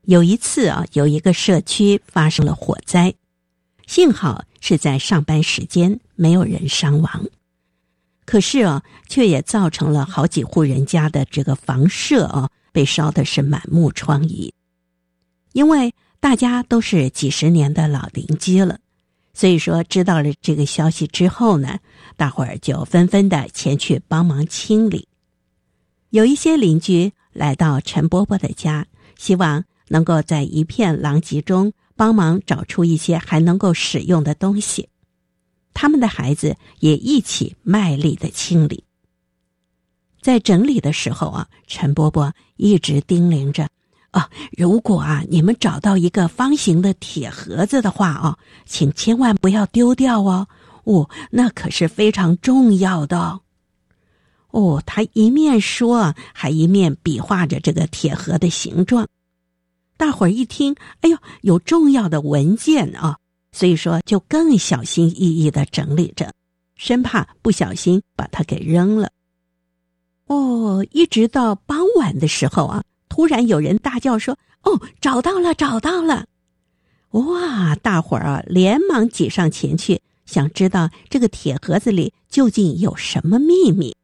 有一次有一个社区发生了火灾，幸好是在上班时间，没有人伤亡。可是却也造成了好几户人家的这个房舍被烧的是满目疮痍。因为大家都是几十年的老邻居了，所以说知道了这个消息之后呢，大伙儿就纷纷的前去帮忙清理。有一些邻居来到陈伯伯的家，希望能够在一片狼藉中帮忙找出一些还能够使用的东西。他们的孩子也一起卖力的清理。在整理的时候陈伯伯一直叮咛着如果你们找到一个方形的铁盒子的话请千万不要丢掉那可是非常重要的他一面说还一面比划着这个铁盒的形状。大伙儿一听，哎呦，有重要的文件所以说就更小心翼翼地整理着，生怕不小心把它给扔了。一直到傍晚的时候突然有人大叫说，找到了，找到了。哇，大伙儿连忙挤上前去，想知道这个铁盒子里究竟有什么秘密。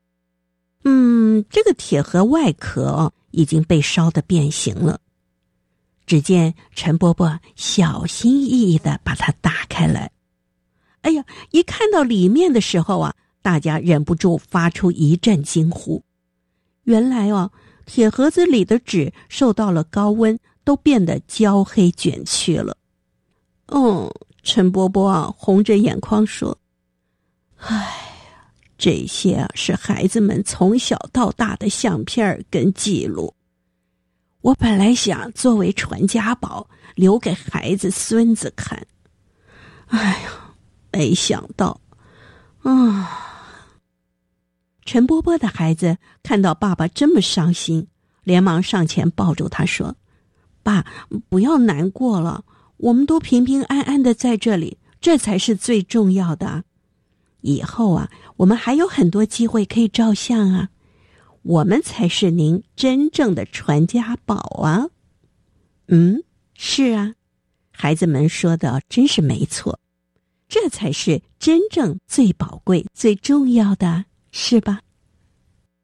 这个铁盒外壳已经被烧得变形了。只见陈伯伯小心翼翼地把它打开来。哎呀，一看到里面的时候大家忍不住发出一阵惊呼。原来铁盒子里的纸受到了高温，都变得焦黑卷曲了。陈伯伯红着眼眶说，这些是孩子们从小到大的相片跟记录。我本来想作为传家宝留给孩子孙子看，没想到陈伯伯的孩子看到爸爸这么伤心，连忙上前抱住他说，爸，不要难过了，我们都平平安安的在这里，这才是最重要的。以后我们还有很多机会可以照相我们才是您真正的传家宝是孩子们说的真是没错，这才是真正最宝贵最重要的，是吧？